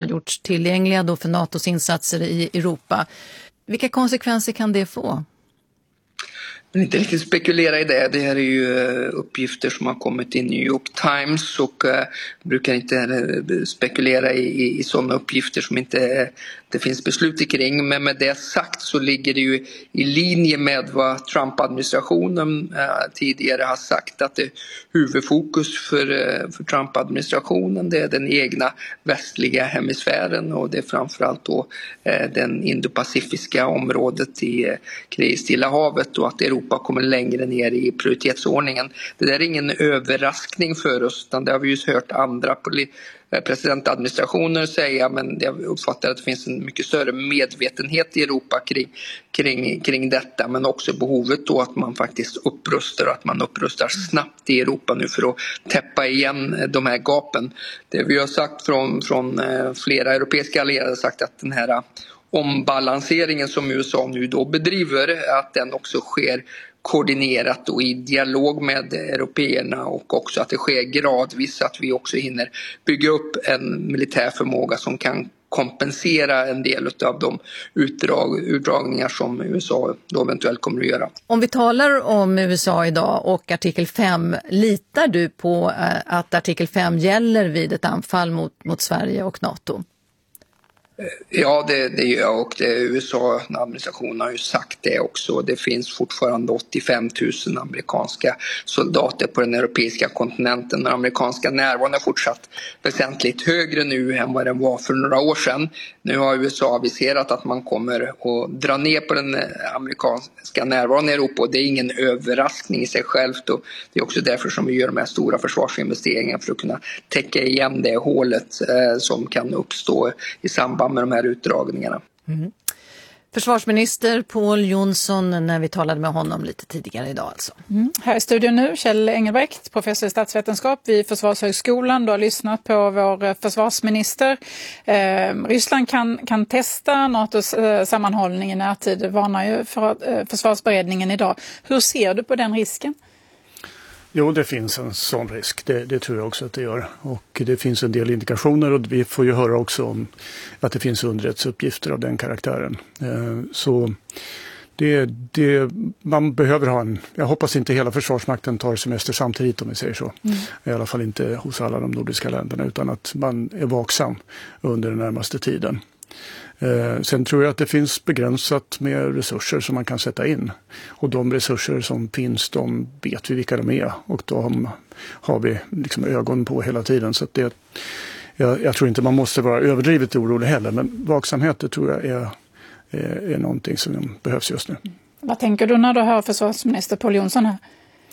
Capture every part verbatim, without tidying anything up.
gjorts tillgängliga då för NATOs insatser i Europa. Vilka konsekvenser kan det få? Men inte riktigt spekulera i det. Det här är ju uppgifter som har kommit i New York Times och uh, brukar inte spekulera i, i, i sådana uppgifter som inte det finns beslut kring. Men med det sagt så ligger det ju i linje med vad Trump-administrationen uh, tidigare har sagt, att det huvudfokus för, uh, för Trump-administrationen det är den egna västliga hemisfären, och det är framförallt då uh, den indopacifiska området i, uh, i Stilla havet, och att Europa kommer längre ner i prioritetsordningen. Det där är ingen överraskning för oss, utan det har vi ju hört andra presidentadministrationer säga, men jag uppfattar att det finns en mycket större medvetenhet i Europa kring, kring, kring detta, men också behovet då att man faktiskt upprustar och att man upprustar snabbt i Europa nu för att täppa igen de här gapen. Det vi har sagt från, från flera europeiska allierade sagt att den här ombalanseringen som U S A nu då bedriver, att den också sker koordinerat och i dialog med européerna, och också att det sker gradvis, att vi också hinner bygga upp en militär förmåga som kan kompensera en del av de utdrag, utdragningar som U S A då eventuellt kommer att göra. Om vi talar om U S A idag och artikel fem, litar du på att artikel fem gäller vid ett anfall mot, mot Sverige och NATO? Ja, det, det gör jag, och det, U S A-administrationen har ju sagt det också. Det finns fortfarande åttiofem tusen amerikanska soldater på den europeiska kontinenten. Den amerikanska närvaron är fortsatt väsentligt högre nu än vad den var för några år sedan. Nu har U S A aviserat att man kommer att dra ner på den amerikanska närvaron i Europa, och det är ingen överraskning i sig självt. Och det är också därför som vi gör de här stora försvarsinvesteringarna, för att kunna täcka igen det hålet eh, som kan uppstå i samband med de här utdragningarna. Mm. Försvarsminister Pål Jonsson, när vi talade med honom lite tidigare idag alltså. Mm. Här i studion nu Kjell Engelbrekt, professor i statsvetenskap vid Försvarshögskolan. Du har lyssnat på vår försvarsminister. Eh, Ryssland kan, kan testa NATOs eh, sammanhållning i närtid. Det varnar ju för, eh, försvarsberedningen idag. Hur ser du på den risken? Jo, det finns en sån risk. Det, det tror jag också att det gör. Och det finns en del indikationer, och vi får ju höra också om att det finns underrättelseuppgifter av den karaktären. Eh, så det, det, man behöver ha en... Jag hoppas inte hela Försvarsmakten tar semester samtidigt, om vi säger så. Mm. I alla fall inte hos alla de nordiska länderna, utan att man är vaksam under den närmaste tiden. Eh, sen tror jag att det finns begränsat med resurser som man kan sätta in. Och de resurser som finns, de vet vi vilka de är. Och de har vi liksom ögon på hela tiden. Så att det, jag, jag tror inte man måste vara överdrivet orolig heller. Men vaksamhet, det tror jag är, är, är någonting som behövs just nu. Vad tänker du när du hör försvarsminister Pål Jonsson här?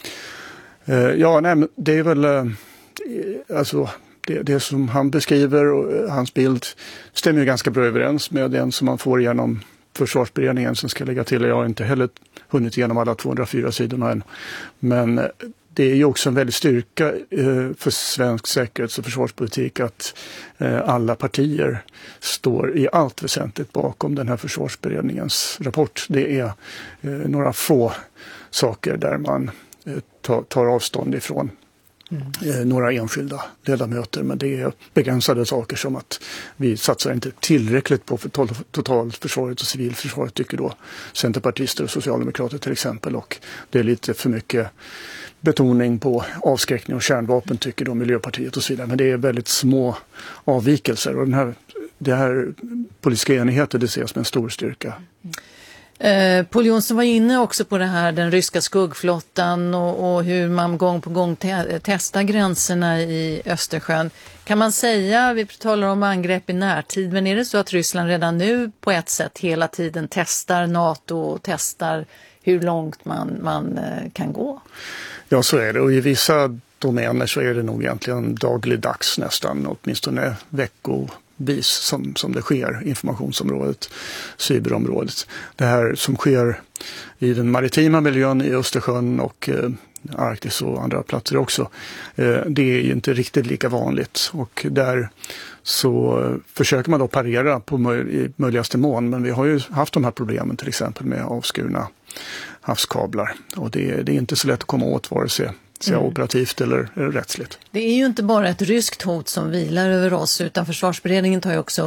Eh, ja, nej, men det är väl... Eh, alltså... Det, det som han beskriver och hans bild stämmer ju ganska bra överens med den som man får genom försvarsberedningen, som ska lägga till. Jag har inte heller hunnit igenom alla tvåhundrafyra sidorna än. Men det är ju också en väldig styrka för svensk säkerhets- och försvarspolitik att alla partier står i allt väsentligt bakom den här försvarsberedningens rapport. Det är några få saker där man tar avstånd ifrån Mm. några enskilda ledamöter, men det är begränsade saker som att vi satsar inte tillräckligt på totalförsvaret och civilförsvaret, tycker då centerpartister och socialdemokrater till exempel, och det är lite för mycket betoning på avskräckning och kärnvapen, tycker då Miljöpartiet och så vidare, men det är väldigt små avvikelser, och den här, det här politiska enigheten, det ses som en stor styrka. Mm. Eh, Pål Jonsson var inne också på det här, den ryska skuggflottan och, och hur man gång på gång te- testar gränserna i Östersjön. Kan man säga, vi talar om angrepp i närtid, men är det så att Ryssland redan nu på ett sätt hela tiden testar NATO och testar hur långt man, man eh, kan gå? Ja, så är det, och i vissa domäner så är det nog egentligen dagligdags nästan, åtminstone veckor. Vis som, som det sker, informationsområdet, cyberområdet. Det här som sker i den maritima miljön i Östersjön och eh, Arktis och andra platser också, eh, det är ju inte riktigt lika vanligt, och där så eh, försöker man då parera på möj- i möjligaste mån, men vi har ju haft de här problemen till exempel med avskurna havskablar, och det, det är inte så lätt att komma åt vare sig Mm. operativt eller rättsligt. Det är ju inte bara ett ryskt hot som vilar över oss, utan försvarsberedningen tar ju också